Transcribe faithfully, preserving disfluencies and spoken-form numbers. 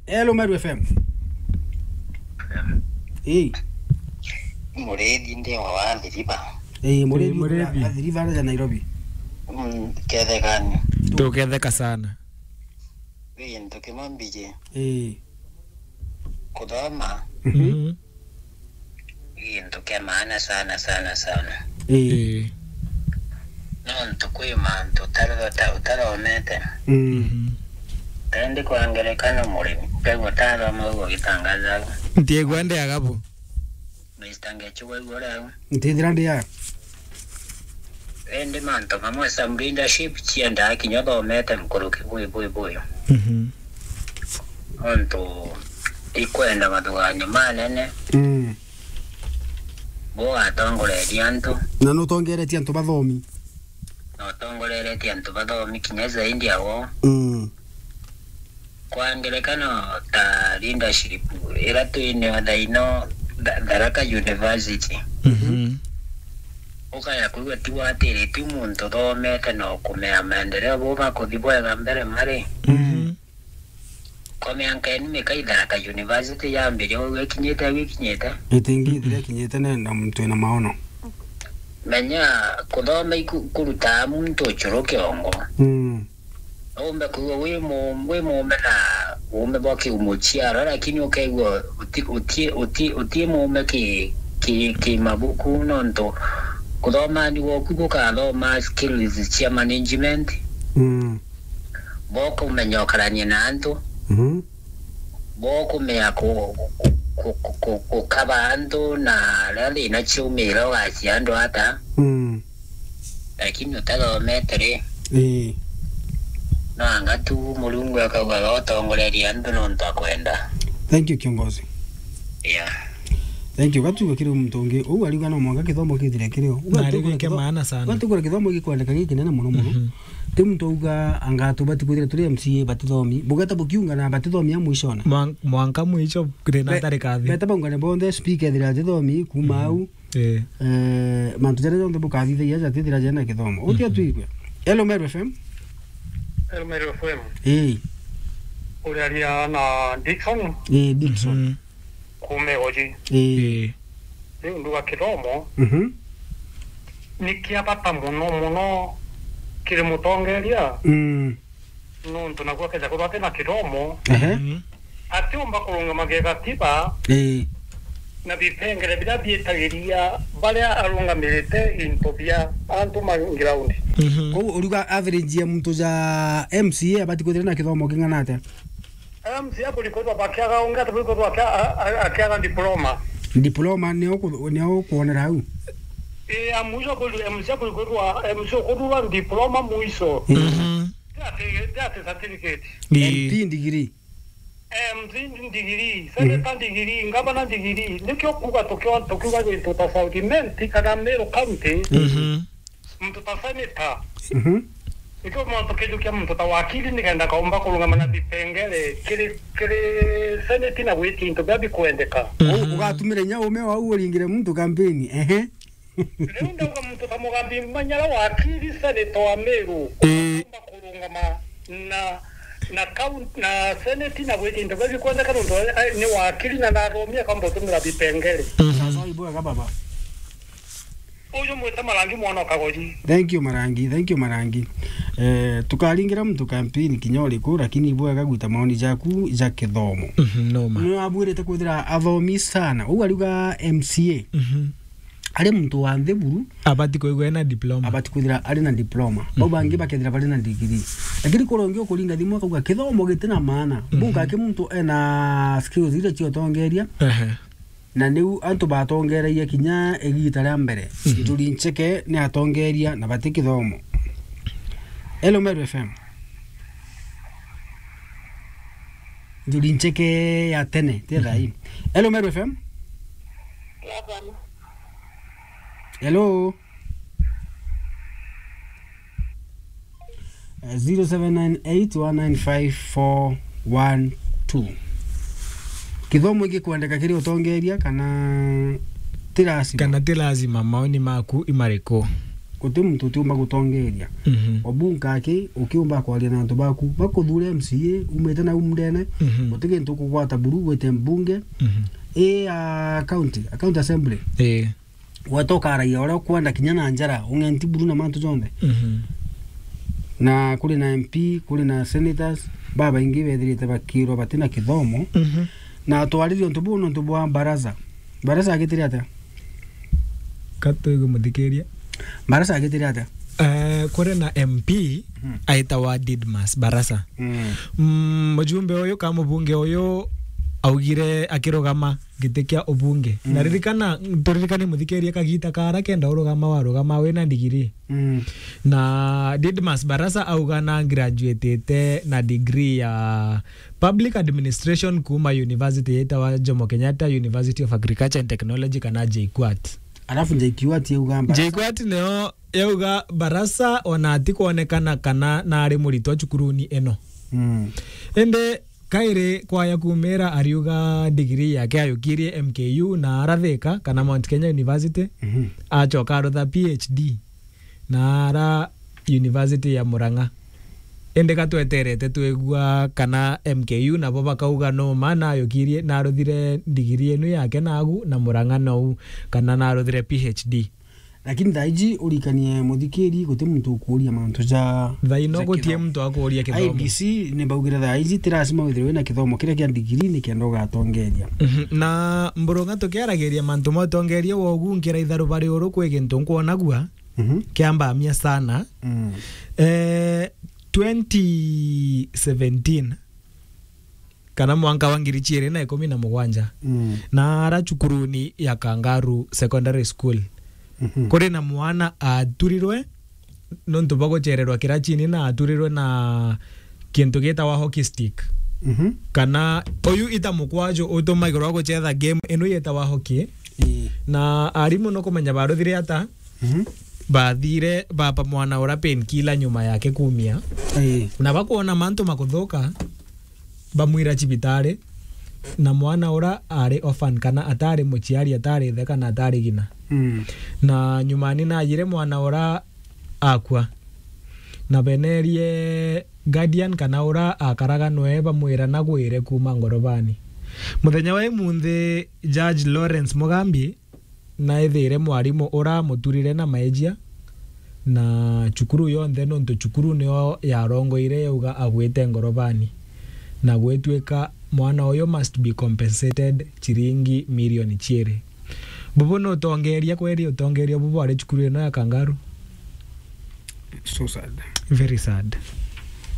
Hello Meru F M. Eh. Muredi ndio wa Dhiriba. Eh, Muredi wa Dhiriba ya Nairobi. Mm, kede gani? Tuketheka sana. Wewe ndo kimambije. Eh. Kudoma. Mhm. Wewe ndo kemaana sana sana sana. Eh. No ndo kwema ndo taro taro taro mete. Mhm. Tende kuangelekana muri. Pego taro mago gitangaza. Ndiye gwende agapo. Mistange chuwe gora. Ntithirande ya. Ende manto mamo some leadership chienda kinyodo mete mkuruki boy boy boy. Mhm. Onto ikwenda maduganya manene. Mm. Bo atongole dianto. Na no tongeretie antu bathomi. No tongole dianto bathomi kinyeza India wo. Mm. Kuangelekana ta leadership era tu ine daino Daraka University. Mhm. Ukaya kuwa tiwa tiri timu ntodo mete no kumea maendeleo boba kudibwega mbere mari. Mhm. Kome ankeni mekai Daraka University ya mbere owe kinyeta wikinyeta. Itingithire kinyete ne na mtu na maono. Menya kudome kuruta muntu churoke ongo. Mm. Ombe kuwa wimo wimo mena ume boki umuchiara lakini okaigwa uti uti uti uti mume ki ki ki mabuku nonto kudoma ni wokugo ka ma skills chia management. Mm. Boko menyokaranye nanto. Mhm. Boko meya ko ko ko ko kabanto na rali na chumira wa chiando hata. Mm. Lakini utalo metere. Eh. No angatu mulungu akawa otongoleria ndo nonto akwenda. Thank you kiongozi. Yeah. Thank you. Gatuga kiri mutonge u ari gana mwanga kithomo kithire kirio. Nari ke maana sana. Gatuga kithomo gikwandika giki nene muno muno. Timu touga angatu batikuthire turi M C A batithomi. Bugata bukiunga na batithomi ya mwishona. Mwanka mwicho grena tari kathi. Beta bangane bonde speaker thira thithomi kuma au. Eh. Eh mantu jare jonde bukathi thia ja thira jana kithomo. Utia tuigwe. Hello Meru F M. Hello Meru F M. Eh. Uraria na Dixon. Eh Dixon. Kume oji. Eh. Ni nduga kiromo. Mhm. Nikiapata muno muno kire mutongeria. Mm. No ntunagwa keja ko batena kiromo. Ehe. Ati umba kurunga magega tiba. Eh. Na bipengere bila bietagiria balia arunga milite intobia antu ground. Mhm. Ko uruga average ya mtu za M C A batikuthire na kithomo kingana atia? M C A kulikodwa bakiaga unga tulikodwa akiaga diploma. Diploma ni oku ni okuonera au. Eh amujo kuli M C A kulikodwa M C A kulikodwa diploma muiso. Mhm. Ate ate certificate. M P degree. M C degree, senator degree, governor degree. Nikyo kuga tokyo tokyo go into tasawimenti kana mero county. Mhm. Mtu taseneta. Mhm. Iko mo tokejo kya mtu tawakili nikaenda kaomba kulunga mana bipengele kile kile seneti na wiki into babi kuendeka. Ugatumire nya ume wa uringire mtu kampeni ehe. Leo ndo mtu tamugambi manyala wakili seneta wa Meru. Kuomba kulunga ma na na count na seneti na wiki into babi kuendeka ndo ni wakili na naromia kama tumira bipengele. Sasa ibo ga baba. Uyu mweta marangi mwana kagoji. Thank you Marangi, thank you Marangi. Eh tukaringira mtu kampeni kinyori ku lakini ibo ga gwita maoni jaku ja kithomo. Mhm no ma. No abwirete kuthira athomi sana. U ariuga M C A. Mhm. Ari mtu wa ntheburu Abati koigwa na diploma. abati kuthira ari na diploma. Au bangi bakethira bari na degree. Lakini kurongio kuringa thimu akauga kithomo gitina maana. Bunga ke mtu ena skills ile cio tongeria. Ehe. Na niu antu batongereia kinya egita ria mbere. Njuri ncheke ni atongeria na bati kithomo. Hello Meru F M. Njuri ncheke ya tene tira hii. Hello Meru F M. Hello. Uh, zero seven nine eight one nine five four one two. Kithomo iki kuandika kiri utongeria kana tirasi Kana ti lazima maoni maku imariko. kuti muntu tiumba gutongeria Mhm. obunga ake ukiumba kwaria na antu baku bakuthure M C A umete na umndene Mhm. utike ntu kugwata buru gwete mbunge Mhm. e a county a county assembly Eh. watoka raia ora kwenda kinyana njara ungenti buru na mantu jonde Mhm. na kuri na M P kuri na senators baba ingi bethirite bakiro batina kithomo Mhm. na twaririo ntu bunu ntu bwa baraza baraza agitiri ata Katuigo muthikiria. baraza agitiri ata Eh, kore na M P Mhm. aitawa Didmas Barasa. mm. Mm, mujumbe uyu ka mubunge uyu augire akirugama giti kia ubunge. Mm. Na ririkana turirikane muthikiria kagita kara kenda urugama warugama wina ndigiri. Mm. Na Didmas Barasa auga na graduatete na degree ya public administration kuma university yaitawa Jomo Kenyatta University of Agriculture and Technology kana J K U A T. alafu njaikiwa ati ugamba J K U A T neo yauga Barasa ona ati kuonekana kana na ari muritwa cukuruni eno. mm. Ende kaire kwaya kumera ariuga degree yake ayukirie M K U na arathika kana Mount Kenya University Mhm. achoka arutha P H D na ara University ya Murang'a. Ende katweterete twigua kana M K U nabo bakauga no mana ayukirie na aruthire degree enu yake nagu na Murang'a no kana na aruthire P H D. lakini thaiji urikanie muthikiri guti muntu ukuria mantu ja Thaino ja gutie kithomo. mtu akuria I kithomo. B C ni baugire thaiji tirasima withire wina kithomo kiria kia digiri ni kenda ugatongeria Mhm. Na mburunga tukiaragiria mantu motongeria wogu nkira itharu bari uru kwi gintu nkuonagua mhm kiambamia sana. mm. Eh, twenty seventeen kana mwanka wa ngiri chiiri na ikumi na mugwanja mm. na ara cukuruni ya Kangaru Secondary School mhm kuri na mwana aturirwe nontu baguchererwa kirachini na aturirwe na kintu gitawa hockey stick mhm kana oyu ita mukwajo utumaigirwa guchetha game inu yetawa hockey eh na arimu no kumenya baruthire ata mhm bathire baba mwana ura penkila nyuma yake kumia eh na bakuona mantu makuthuka bamwira cibitari na mwana ura ari orphan kana atari muciari atari the kana atari gina mm. na nyumani na yire mwana ura akwa na benerie guardian kana ura akaraga noe bamwira na gwire kuma ngorobani muthenya wa imunthi Judge Lawrence Mugambi na ethire mwarimu ura muturire na maejia na cukuru yonthe nontu cukuru nio yarongoire yauga agwite ngorobani na gwetwika mwana uyu must be compensated chiringi milioni chiiri. Bubu no tongeria kweri utongeria bubu ari cukuru ino ya Kangaru. so sad Very sad.